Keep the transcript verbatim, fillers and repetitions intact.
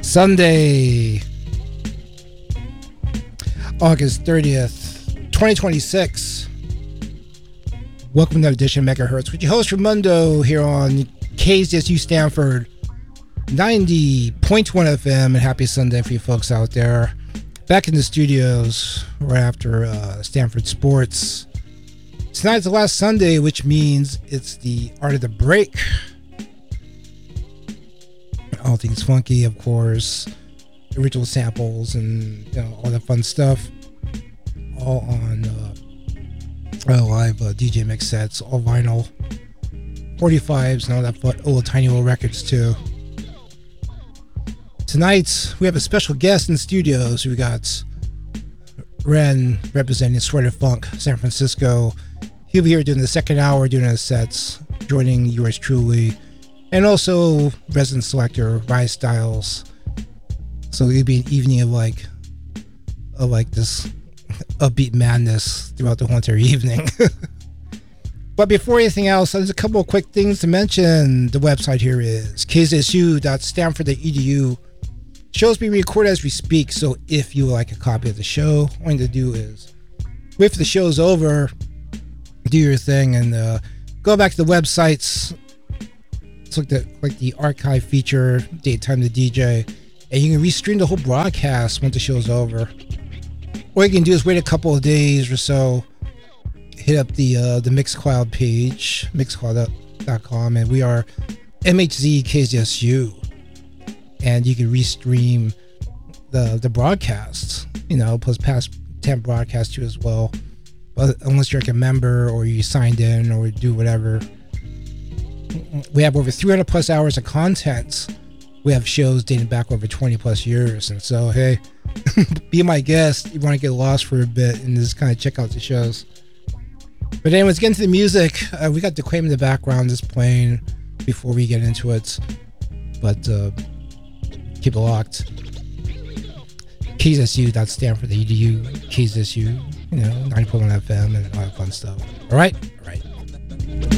Sunday, August thirtieth, twenty twenty-six. Welcome to another edition of Megahertz with your host Ramundo here on K Z S U Stanford ninety point one F M, and happy Sunday for you folks out there. Back in the studios right after uh, Stanford Sports. Tonight's the last Sunday, which means it's the Art of the Break. All things funky, of course, original samples and you know, all that fun stuff. All on uh, uh, live uh, D J mix sets, all vinyl, forty-fives, and all that fun, little tiny little records too. Tonight we have a special guest in the studios. We got Ren representing Sweater Funk, San Francisco. He'll be here doing the second hour, doing his sets, joining yours truly. And also resident selector Rise Styles. So it'll be an evening of like of like this upbeat madness throughout the whole entire evening. But before anything else, there's a couple of quick things to mention. The website here is k z s u dot stanford dot e d u. Shows being recorded as we speak, so if you would like a copy of the show, all you need to do is wait for the show's over, do your thing, and uh, go back to the websites. It's like the like the archive feature, Daytime the D J, and you can restream the whole broadcast once the show's over. All you can do is wait a couple of days or so, hit up the uh, the Mixcloud page, mixcloud dot com, and we are M H Z K Z S U, and you can restream the the broadcasts, you know, plus past ten broadcasts too as well. But unless you're like a member or you signed in or do whatever. We have over three hundred plus hours of content. We have shows dating back over twenty plus years. And so, hey, be my guest. You want to get lost for a bit and just kind of check out the shows. But anyways, getting to the music. Uh, we got the Quame in the background just playing before we get into it. But uh, keep it locked. K Z S U dot stanford dot e d u, K Z S U, you know, ninety point one F M and all that fun stuff. All right? All right.